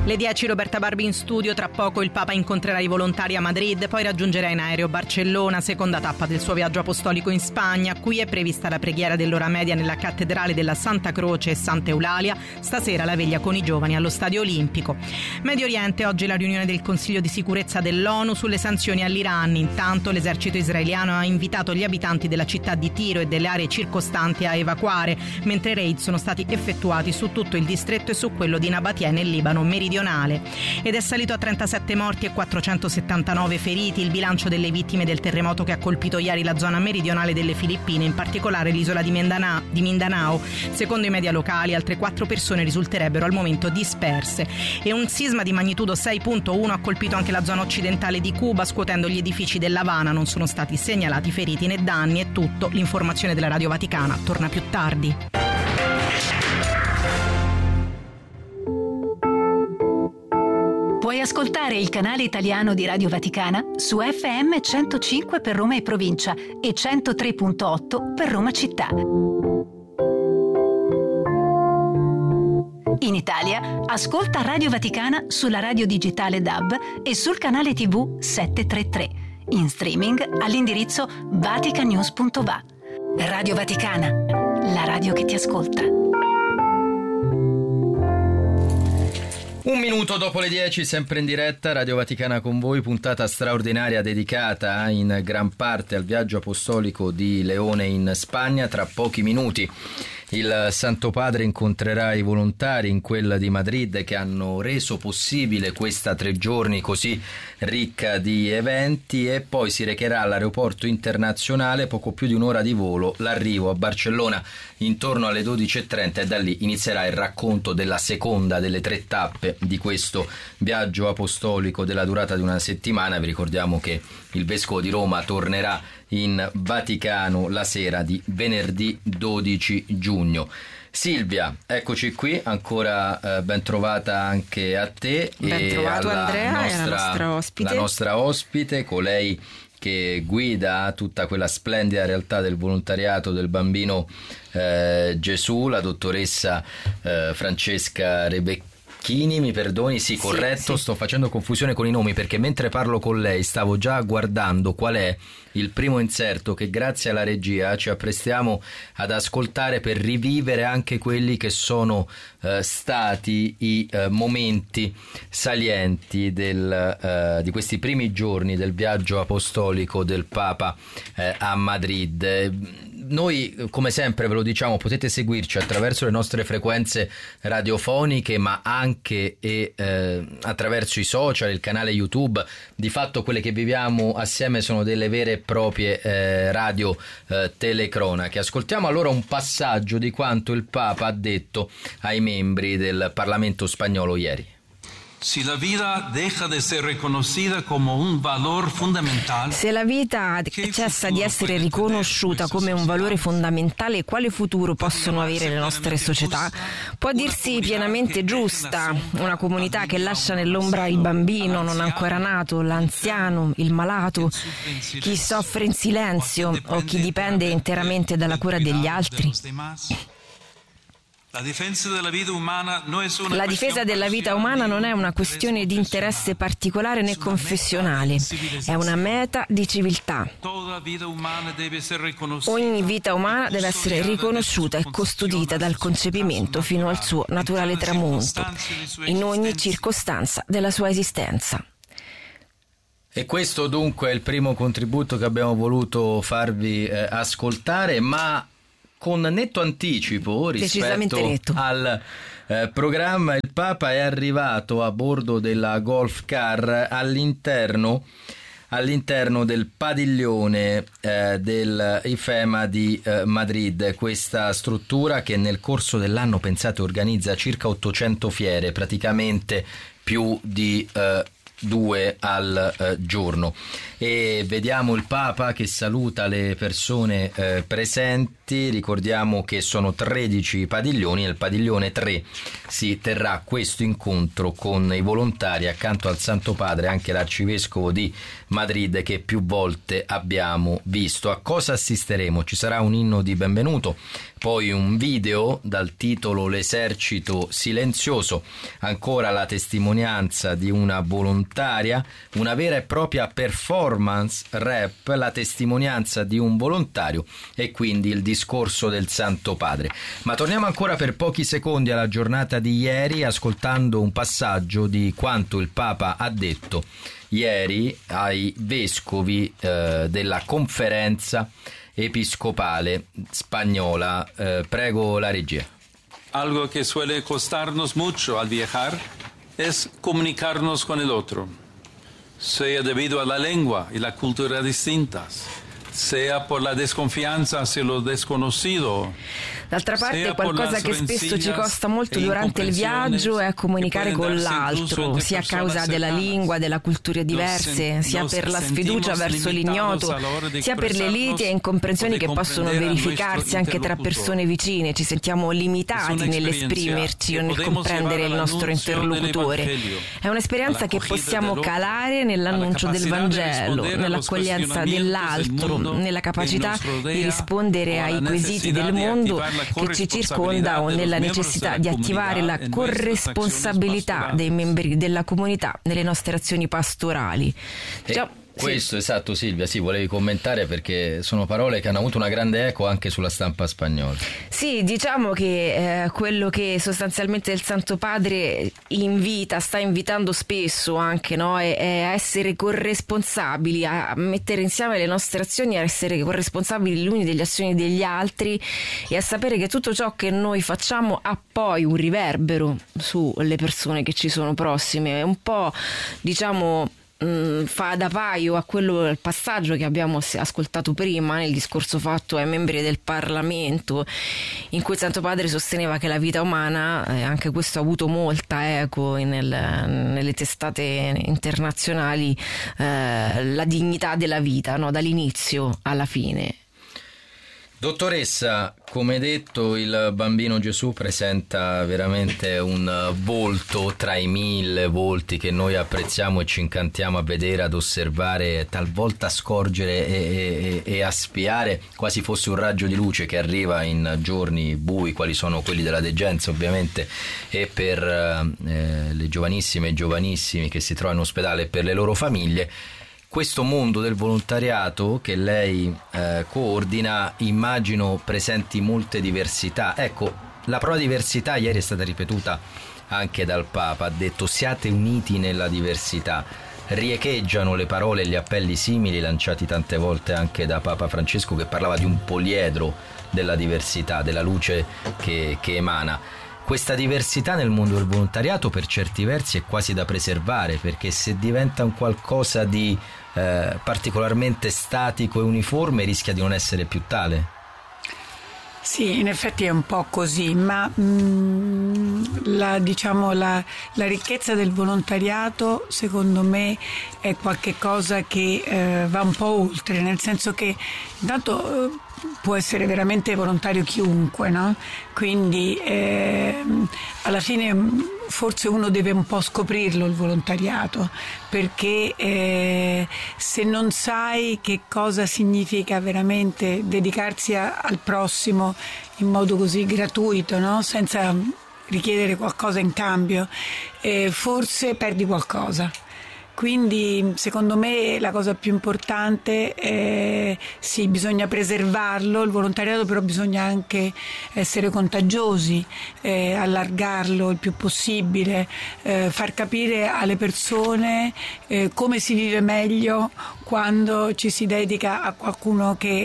Le 10 Roberta Barbi in studio, tra poco il Papa incontrerà i volontari a Madrid, poi raggiungerà in aereo Barcellona, seconda tappa del suo viaggio apostolico in Spagna. Qui è prevista la preghiera dell'ora media nella cattedrale della Santa Croce e Santa Eulalia, stasera la veglia con i giovani allo Stadio Olimpico. Medio Oriente, oggi la riunione del Consiglio di sicurezza dell'ONU sulle sanzioni all'Iran. Intanto l'esercito israeliano ha invitato gli abitanti della città di Tiro e delle aree circostanti a evacuare, mentre raid sono stati effettuati su tutto il distretto e su quello di Nabatea nel Libano meridionale. Ed è salito a 37 morti e 479 feriti il bilancio delle vittime del terremoto che ha colpito ieri la zona meridionale delle Filippine, in particolare l'isola di Mindanao. Secondo i media locali altre 4 persone risulterebbero al momento disperse. E un sisma di magnitudo 6.1 ha colpito anche la zona occidentale di Cuba, scuotendo gli edifici dell'Havana. Non sono stati segnalati feriti né danni. È tutto. L'informazione della Radio Vaticana torna più tardi. Puoi ascoltare il canale italiano di Radio Vaticana su FM 105 per Roma e provincia e 103.8 per Roma città. In Italia, ascolta Radio Vaticana sulla radio digitale DAB e sul canale TV 733. In streaming all'indirizzo vaticanews.va. Radio Vaticana, la radio che ti ascolta. Un minuto dopo le 10, sempre in diretta, Radio Vaticana con voi, puntata straordinaria dedicata in gran parte al viaggio apostolico di Leone in Spagna. Tra pochi minuti il Santo Padre incontrerà i volontari in quella di Madrid che hanno reso possibile questa 3 giorni così ricca di eventi, e poi si recherà all'aeroporto internazionale, poco più di un'ora di volo, l'arrivo a Barcellona intorno alle 12:30, e da lì inizierà il racconto della seconda delle 3 tappe di questo viaggio apostolico della durata di una settimana. Vi ricordiamo che il Vescovo di Roma tornerà in Vaticano la sera di venerdì 12 giugno. Silvia, eccoci qui, ancora ben trovata anche a te. Ben trovato Andrea e alla nostra ospite. La nostra ospite, colei che guida tutta quella splendida realtà del volontariato del Bambino Gesù, la dottoressa Francesca Rebecchini. Mi perdoni, sì, corretto, sì. Sto facendo confusione con i nomi perché mentre parlo con lei stavo già guardando qual è il primo inserto che grazie alla regia ci apprestiamo ad ascoltare per rivivere anche quelli che sono stati i momenti salienti di questi primi giorni del viaggio apostolico del Papa a Madrid. Noi, come sempre, ve lo diciamo, potete seguirci attraverso le nostre frequenze radiofoniche, ma anche attraverso i social, il canale YouTube. Di fatto quelle che viviamo assieme sono delle vere e proprie radio telecronache. Ascoltiamo allora un passaggio di quanto il Papa ha detto ai membri del Parlamento spagnolo ieri. Se la vita deja de ser reconocida como un valor fundamental, se la vita cessa di essere riconosciuta come un valore fondamentale, quale futuro possono avere le nostre società? Può dirsi pienamente giusta una comunità che lascia nell'ombra il bambino non ancora nato, l'anziano, il malato, chi soffre in silenzio o chi dipende interamente dalla cura degli altri. La difesa della vita umana non è una questione di interesse particolare né confessionale, è una meta di civiltà. Ogni vita umana deve essere riconosciuta e custodita dal concepimento fino al suo naturale tramonto, in ogni circostanza della sua esistenza. E questo dunque è il primo contributo che abbiamo voluto farvi ascoltare, ma con netto anticipo rispetto al programma. Il Papa è arrivato a bordo della Golf Car all'interno del padiglione dell'IFEMA di Madrid, questa struttura che nel corso dell'anno, pensate, organizza circa 800 fiere, praticamente più di 2 al giorno. E vediamo il Papa che saluta le persone presenti iscritti. Ricordiamo che sono 13 padiglioni. Nel padiglione 3 si terrà questo incontro con i volontari, accanto al Santo Padre anche l'arcivescovo di Madrid che più volte abbiamo visto. A cosa assisteremo? Ci sarà un inno di benvenuto, poi un video dal titolo L'esercito silenzioso, ancora la testimonianza di una volontaria, una vera e propria performance rap, la testimonianza di un volontario e quindi il discorso del Santo Padre. Ma torniamo ancora per pochi secondi alla giornata di ieri, ascoltando un passaggio di quanto il Papa ha detto ieri ai vescovi della conferenza episcopale spagnola. Prego la regia. Algo que suele costarnos mucho al viajar es comunicarnos con el otro, sea debido a la lengua y la cultura distintas, sea por la desconfianza hacia lo desconocido. D'altra parte, qualcosa che spesso ci costa molto durante il viaggio è comunicare con l'altro, sia a causa della lingua, della culture diverse, sia per la sfiducia verso l'ignoto, sia per le liti e incomprensioni che possono verificarsi anche tra persone vicine. Ci sentiamo limitati nell'esprimerci o nel comprendere il nostro interlocutore. È un'esperienza che possiamo calare nell'annuncio del Vangelo, nell'accoglienza dell'altro, nella capacità di rispondere ai quesiti del mondo che ci circonda o nella necessità di attivare la corresponsabilità dei membri della comunità nelle nostre azioni pastorali. Questo, esatto, Silvia, sì, volevi commentare perché sono parole che hanno avuto una grande eco anche sulla stampa spagnola. Sì, diciamo che quello che sostanzialmente il Santo Padre sta invitando spesso anche, no, è a essere corresponsabili, a mettere insieme le nostre azioni, a essere corresponsabili gli uni delle azioni degli altri e a sapere che tutto ciò che noi facciamo ha poi un riverbero sulle persone che ci sono prossime. È un po', diciamo, fa da paio a quello, il passaggio che abbiamo ascoltato prima nel discorso fatto ai membri del Parlamento, in cui il Santo Padre sosteneva che la vita umana, anche questo ha avuto molta eco nelle testate internazionali, la dignità della vita, no? Dall'inizio alla fine. Dottoressa, come detto, il bambino Gesù presenta veramente un volto tra i 1000 volti che noi apprezziamo e ci incantiamo a vedere, ad osservare, talvolta a scorgere e a spiare, quasi fosse un raggio di luce che arriva in giorni bui, quali sono quelli della degenza ovviamente, e per le giovanissime e giovanissimi che si trovano in ospedale e per le loro famiglie. Questo mondo del volontariato che lei coordina, immagino presenti molte diversità. Ecco, la parola diversità ieri è stata ripetuta anche dal Papa, ha detto siate uniti nella diversità. Riecheggiano le parole e gli appelli simili lanciati tante volte anche da Papa Francesco, che parlava di un poliedro della diversità, della luce che emana. Questa diversità nel mondo del volontariato per certi versi è quasi da preservare, perché se diventa un qualcosa di particolarmente statico e uniforme rischia di non essere più tale. Sì, in effetti è un po' così, ma la ricchezza del volontariato secondo me è qualche cosa che va un po' oltre, nel senso che intanto può essere veramente volontario chiunque, no? Quindi alla fine forse uno deve un po' scoprirlo il volontariato, perché se non sai che cosa significa veramente dedicarsi al prossimo in modo così gratuito, no? Senza richiedere qualcosa in cambio, forse perdi qualcosa. Quindi secondo me la cosa più importante è sì, bisogna preservarlo, il volontariato, però bisogna anche essere contagiosi, allargarlo il più possibile, far capire alle persone come si vive meglio quando ci si dedica a qualcuno che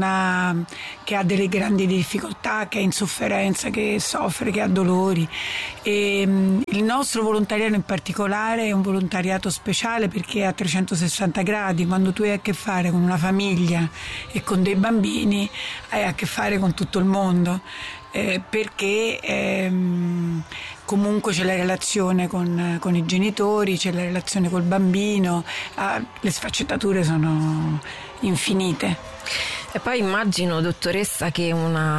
ha delle grandi difficoltà, che è in sofferenza, che soffre, che ha dolori. E il nostro volontariato in particolare è un volontariato speciale perché è a 360 gradi. Quando tu hai a che fare con una famiglia e con dei bambini, hai a che fare con tutto il mondo, perché comunque c'è la relazione con i genitori, c'è la relazione col bambino, le sfaccettature sono infinite. E poi immagino, dottoressa, che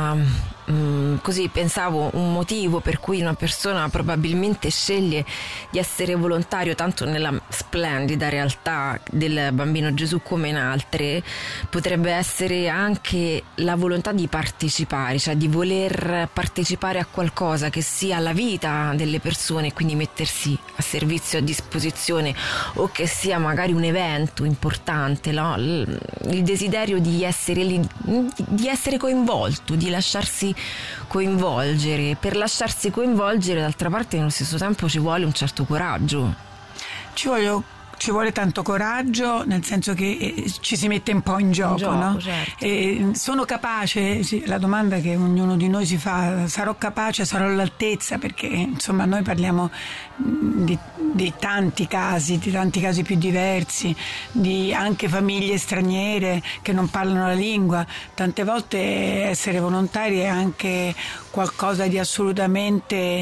così pensavo, un motivo per cui una persona probabilmente sceglie di essere volontario tanto nella splendida realtà del Bambino Gesù come in altre, potrebbe essere anche la volontà di partecipare, cioè di voler partecipare a qualcosa che sia la vita delle persone, quindi mettersi a servizio, a disposizione, o che sia magari un evento importante, no? Il desiderio di essere lì, di essere coinvolto, di lasciarsi coinvolgere. Per lasciarsi coinvolgere, d'altra parte, nello stesso tempo ci vuole un certo coraggio. Ci vuole tanto coraggio, nel senso che ci si mette un po' in gioco, no? Certo. E sono capace, la domanda che ognuno di noi si fa, sarò capace, sarò all'altezza, perché insomma noi parliamo di tanti casi più diversi, di anche famiglie straniere che non parlano la lingua. Tante volte essere volontari è anche qualcosa di assolutamente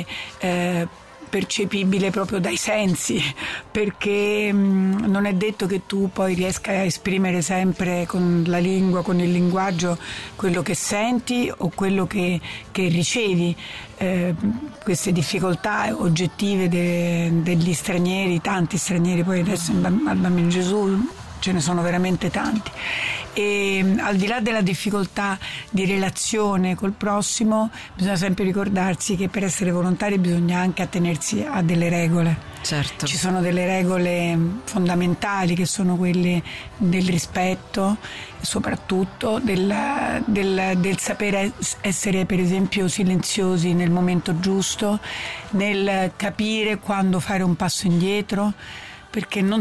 percepibile proprio dai sensi, perché non è detto che tu poi riesca a esprimere sempre con la lingua, con il linguaggio, quello che senti o quello che ricevi. Queste difficoltà oggettive degli stranieri, tanti stranieri, poi adesso al Bambino Gesù ce ne sono veramente tanti, e al di là della difficoltà di relazione col prossimo bisogna sempre ricordarsi che per essere volontari bisogna anche attenersi a delle regole. Certo. Ci sono delle regole fondamentali che sono quelle del rispetto, soprattutto del sapere essere per esempio silenziosi nel momento giusto, nel capire quando fare un passo indietro, perché non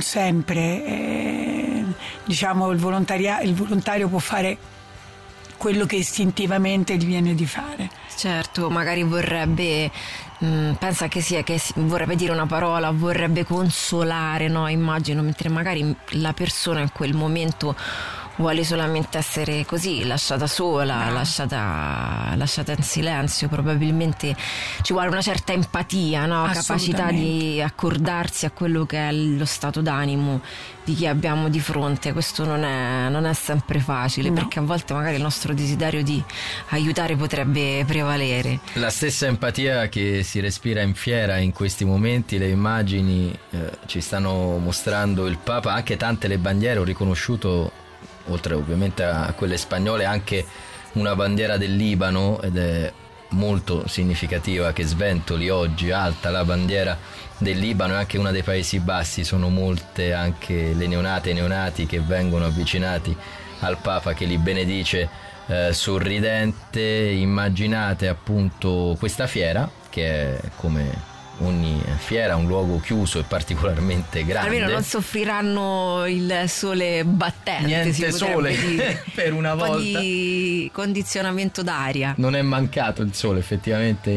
sempre il volontario può fare quello che istintivamente gli viene di fare. Certo, magari vorrebbe, pensa che vorrebbe dire una parola, vorrebbe consolare, no? Immagino, mentre magari la persona in quel momento vuole solamente essere così, lasciata sola, lasciata in silenzio. Probabilmente ci vuole una certa empatia, no? Capacità di accordarsi a quello che è lo stato d'animo di chi abbiamo di fronte. Questo non è sempre facile, no, perché a volte magari il nostro desiderio di aiutare potrebbe prevalere. La stessa empatia che si respira in fiera in questi momenti, le immagini ci stanno mostrando il Papa, anche tante le bandiere. Ho riconosciuto, oltre ovviamente a quelle spagnole, anche una bandiera del Libano, ed è molto significativa che sventoli oggi alta la bandiera del Libano, e anche una dei Paesi Bassi. Sono molte anche le neonate e i neonati che vengono avvicinati al Papa, che li benedice sorridente. Immaginate appunto questa fiera, che è come ogni fiera, un luogo chiuso e particolarmente grande. Almeno non soffriranno il sole battente. Niente sole per una volta. Un po' di condizionamento d'aria. Non è mancato il sole effettivamente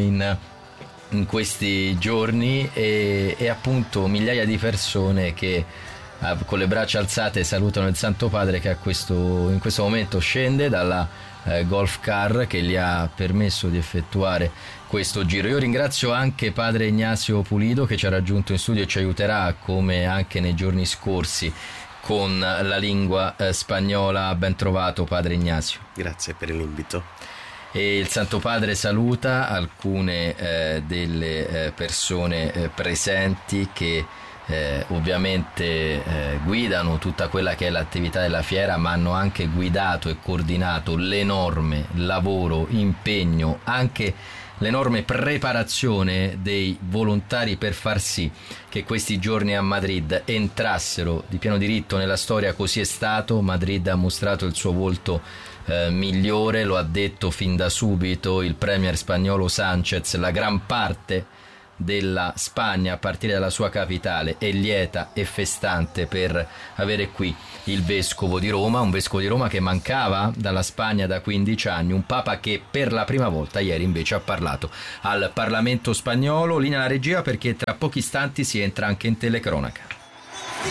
in questi giorni, e appunto migliaia di persone che con le braccia alzate salutano il Santo Padre, che in questo momento scende dalla golf car che gli ha permesso di effettuare questo giro. Io ringrazio anche padre Ignazio Pulido, che ci ha raggiunto in studio e ci aiuterà, come anche nei giorni scorsi, con la lingua spagnola. Ben trovato padre Ignazio. Grazie per l'invito. E il Santo Padre saluta alcune delle persone presenti che ovviamente guidano tutta quella che è l'attività della fiera, ma hanno anche guidato e coordinato l'enorme lavoro, impegno, anche l'enorme preparazione dei volontari per far sì che questi giorni a Madrid entrassero di pieno diritto nella storia. Così è stato. Madrid ha mostrato il suo volto migliore, lo ha detto fin da subito il premier spagnolo Sánchez. La gran parte della Spagna, a partire dalla sua capitale, è lieta e festante per avere qui il vescovo di Roma, un vescovo di Roma che mancava dalla Spagna da 15 anni, un Papa che per la prima volta ieri invece ha parlato al Parlamento spagnolo. Linea alla regia, perché tra pochi istanti si entra anche in telecronaca.